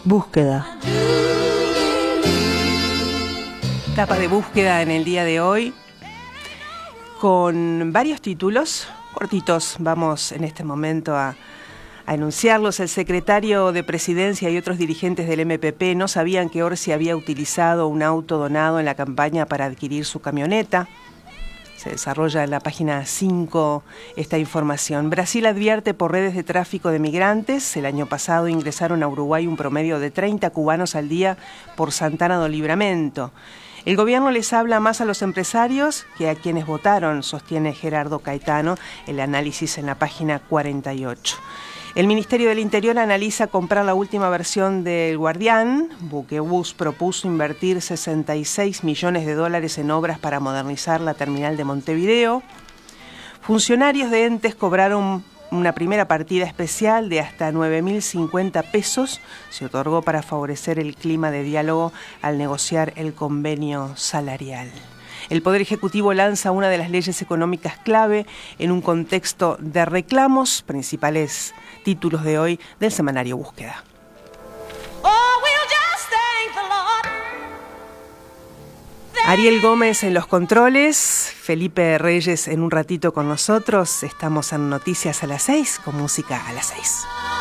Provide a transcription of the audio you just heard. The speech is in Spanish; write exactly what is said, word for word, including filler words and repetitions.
Búsqueda. Etapa de búsqueda en el día de hoy, con varios títulos cortitos. Vamos en este momento a, a enunciarlos. El secretario de Presidencia y otros dirigentes del M P P no sabían que Orsi había utilizado un auto donado en la campaña para adquirir su camioneta. Se desarrolla en la página cinco esta información. Brasil advierte por redes de tráfico de migrantes. El año pasado ingresaron a Uruguay un promedio de treinta cubanos al día por Santana do Livramento. El gobierno les habla más a los empresarios que a quienes votaron, sostiene Gerardo Caetano, el análisis en la página cuarenta y ocho. El Ministerio del Interior analiza comprar la última versión del Guardián. Buquebus propuso invertir sesenta y seis millones de dólares en obras para modernizar la terminal de Montevideo. Funcionarios de entes cobraron una primera partida especial de hasta nueve mil cincuenta pesos. Se otorgó para favorecer el clima de diálogo al negociar el convenio salarial. El Poder Ejecutivo lanza una de las leyes económicas clave en un contexto de reclamos. Principales títulos de hoy del semanario Búsqueda. Ariel Gómez en los controles, Felipe Reyes en un ratito con nosotros. Estamos en Noticias a las seis, con música a las seis.